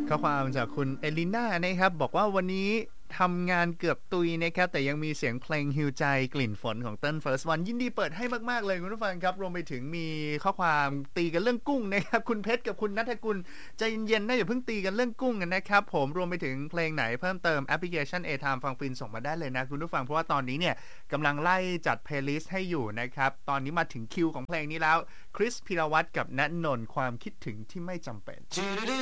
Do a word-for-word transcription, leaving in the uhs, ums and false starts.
ข้อความจากคุณเอลิน่านะครับบอกว่าวันนี้ทำงานเกือบตุยนะครับแต่ยังมีเสียงเพลงฮิวใจกลิ่นฝนของเติ้ลเฟิร์สวันยินดีเปิดให้มากๆเลยคุณผู้ฟังครับรวมไปถึงมีข้อความตีกันเรื่องกุ้งนะครับคุณเพชรกับคุณณัฐกุลใจเย็นๆนะอย่าเพิ่งตีกันเรื่องกุ้งกันนะครับผมรวมไปถึงเพลงไหนเพิ่มเติมแอปพลิเคชัน A-Time ฟังฟินส่งมาได้เลยนะคุณผู้ฟังเพราะว่าตอนนี้เนี่ยกำลังไล่จัดเพลย์ลิสต์ให้อยู่นะครับตอนนี้มาถึงคิวของเพลงนี้แล้วคริสพิรวัตรกับณนนท์ความคิดถึงที่ไม่จำเป็น